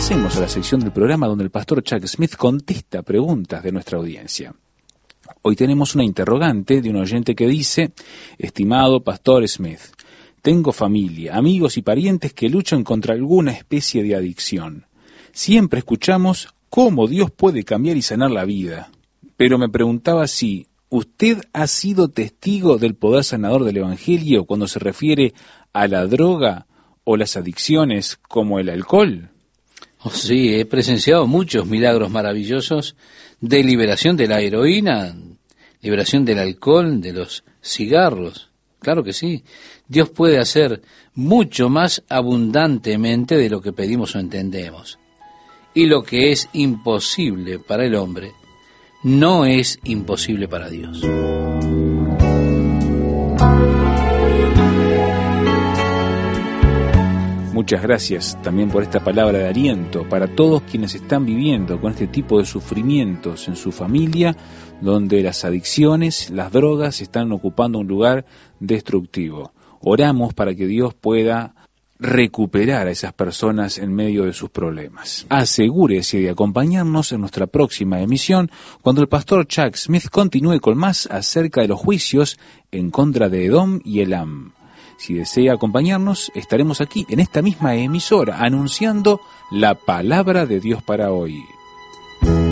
pasemos a la sección del programa donde el pastor Chuck Smith contesta preguntas de nuestra audiencia. Hoy tenemos una interrogante de un oyente que dice: estimado pastor Smith, tengo familia, amigos y parientes que luchan contra alguna especie de adicción. Siempre escuchamos cómo Dios puede cambiar y sanar la vida. Pero me preguntaba si usted ha sido testigo del poder sanador del Evangelio cuando se refiere a la droga o las adicciones como el alcohol. Oh, sí, he presenciado muchos milagros maravillosos de liberación de la heroína, liberación del alcohol, de los cigarros. Claro que sí. Dios puede hacer mucho más abundantemente de lo que pedimos o entendemos. Y lo que es imposible para el hombre, no es imposible para Dios. Muchas gracias también por esta palabra de aliento para todos quienes están viviendo con este tipo de sufrimientos en su familia, donde las adicciones, las drogas están ocupando un lugar destructivo. Oramos para que Dios pueda recuperar a esas personas en medio de sus problemas. Asegúrese de acompañarnos en nuestra próxima emisión cuando el pastor Chuck Smith continúe con más acerca de los juicios en contra de Edom y Elam. Si desea acompañarnos, estaremos aquí en esta misma emisora anunciando la palabra de Dios para hoy.